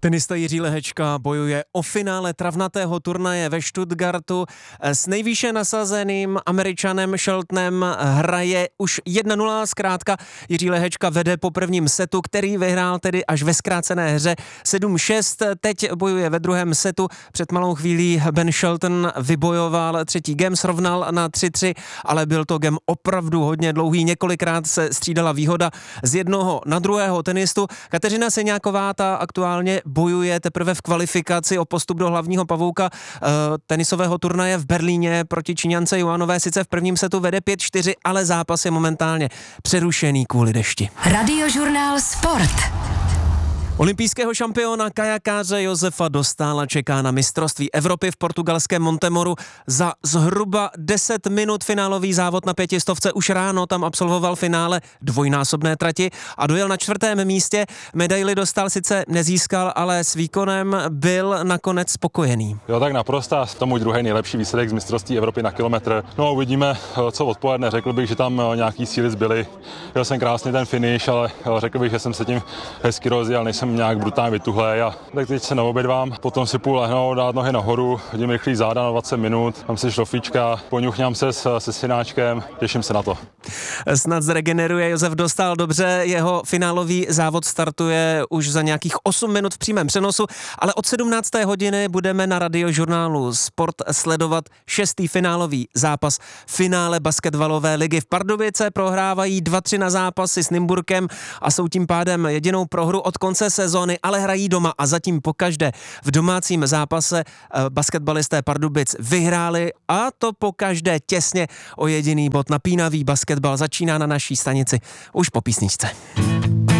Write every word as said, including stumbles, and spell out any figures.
Tenista Jiří Lehečka bojuje o finále travnatého turnaje ve Stuttgartu. S nejvýše nasazeným Američanem Sheltonem hraje už jedna nula. Zkrátka Jiří Lehečka vede po prvním setu, který vyhrál tedy až ve zkrácené hře sedm šest. Teď bojuje ve druhém setu. Před malou chvílí Ben Shelton vybojoval třetí game, srovnal na tři tři, ale byl to game opravdu hodně dlouhý. Několikrát se střídala výhoda z jednoho na druhého tenistu. Kateřina Seňáková, ta aktuálně bojuje teprve v kvalifikaci o postup do hlavního pavouka uh, tenisového turnaje v Berlíně proti Číňance Joanové. Sice v prvním setu vede pět čtyři, ale zápas je momentálně přerušený kvůli dešti. Radiožurnál Sport. Olympijského šampiona kajakáře Josefa Dostála čeká na mistrovství Evropy v portugalském Montemoru. Za zhruba deset minut finálový závod na pětistovce. Už ráno tam absolvoval finále dvojnásobné trati a dojel na čtvrtém místě. Medaili Dostál sice nezískal, ale s výkonem byl nakonec spokojený. Jo, tak naprosto. To můj druhý nejlepší výsledek z mistrovství Evropy na kilometr. No, uvidíme, co odpoledne. Řekl bych, že tam nějaký síly zbyly. Jel jsem krásně ten finish, ale řekl bych, že jsem se tím hezky rozjel, nejsem nějak brutálně vytuhlej a tak teď se naobědvám, potom si půl lehnout, dát nohy nahoru, hodím rychlý záda na dvacet minut, tam si šlofíčka, poňuchňám se s, se synáčkem, těším se na to. Snad zregeneruje Josef Dostál dobře, jeho finálový závod startuje už za nějakých osm minut v přímém přenosu, ale od sedmnácté hodiny budeme na Radiožurnálu Sport sledovat šestý finálový zápas finále basketbalové ligy. V Pardubice prohrávají dva tři na zápasy s Nymburkem a jsou tím pádem jedinou prohru od konce sezóny, ale hrají doma a zatím pokaždé v domácím zápase basketbalisté Pardubic vyhráli a to pokaždé těsně o jediný bod. Napínavý basketbal začíná na naší stanici už po písničce.